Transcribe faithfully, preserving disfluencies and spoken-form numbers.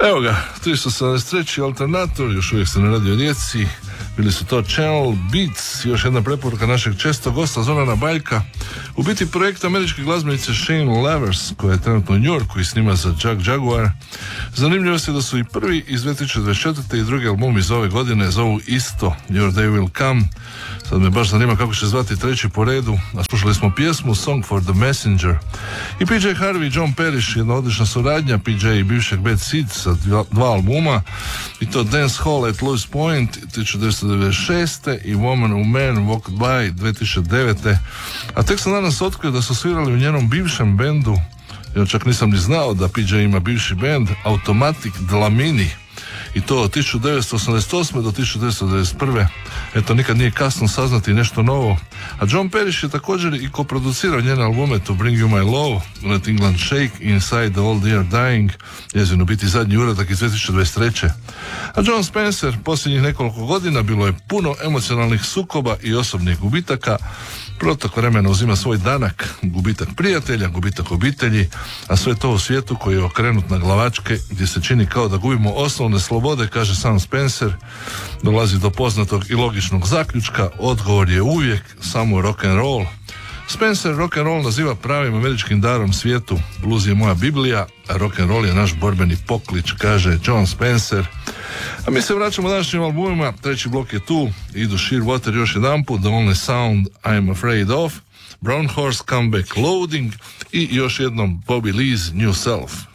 Evo ga, tristo sedamdeset treći Alternator, još uvijek se ne radi o djeci. Bili su to Channel Beats, još jedna preporuka našeg čestog gosta Zorana Baljka. U biti projekt američke glazbenice Shane Levers, koja je trenutno u New Yorku i snima za Jack Jaguar. Zanimljivo je da su i prvi iz dvije tisuće dvadeset četvrte i drugi album iz ove godine zovu isto, Your Day Will Come. Sad me baš zanima kako će zvati treći po redu, a slušali smo pjesmu Song for the Messenger. I P J Harvey i John Parrish, jedna odlična suradnja, P J i bivšeg Bad Seeds sa dva, dva albuma, i to Dance Hall at Lewis Point tisuću devetsto devedeset šeste i Woman Who Man Walked By dvije tisuće devete. A tek sam danas otkrio da su svirali u njenom bivšem bendu, ja čak nisam ni znao da P J ima bivši bend, Automatic Dlamini, i to od tisuću devetsto osamdeset osme do tisuću devetsto devedeset prve. Eto, nikad nije kasno saznati nešto novo. A John Parrish je također i koproducirao njene albume To Bring You My Love, Let England Shake, Inside the Old Year Dying, njezino biti zadnji uradak iz dvije tisuće dvadeset treće. A John Spencer posljednjih nekoliko godina bilo je puno emocionalnih sukoba i osobnih gubitaka. Protok vremena uzima svoj danak, gubitak prijatelja, gubitak obitelji, a sve to u svijetu koji je okrenut na glavačke, gdje se čini kao da gubimo osnovne slobode, kaže sam Spencer. Dolazi do poznatog i logičnog zaključka, odgovor je uvijek samo rock and roll. Spencer rock and roll naziva pravim američkim darom svijetu. Blues je moja Biblija, a rock and roll je naš borbeni poklič, kaže John Spencer. A mi se vraćamo današnjim albumima, treći blok je tu, idu Shearwater još jedanput, The Only Sound I'm Afraid Of, Brown Horse Comeback Loading i još jednom Bobby Lee's New Self.